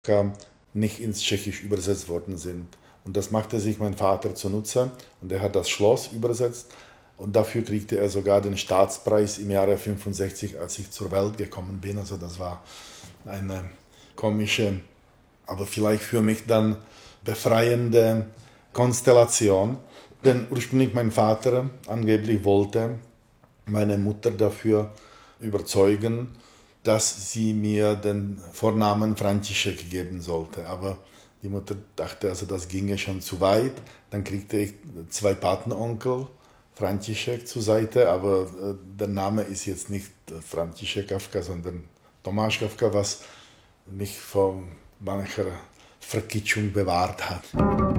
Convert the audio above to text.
nicht ins Tschechisch übersetzt worden sind. Und das machte sich mein Vater zunutze und er hat das Schloss übersetzt und dafür kriegte er sogar den Staatspreis im Jahre 65, als ich zur Welt gekommen bin. Also das war eine komische, aber vielleicht für mich dann befreiende Konstellation. Denn ursprünglich mein Vater angeblich wollte meine Mutter dafür überzeugen, dass sie mir den Vornamen František geben sollte. Aber die Mutter dachte, also das ginge schon zu weit. Dann kriegte ich 2 Patenonkel, František zur Seite, aber der Name ist jetzt nicht František Kafka, sondern Tomáš Kafka, was mich vor mancher Verkitschung bewahrt hat.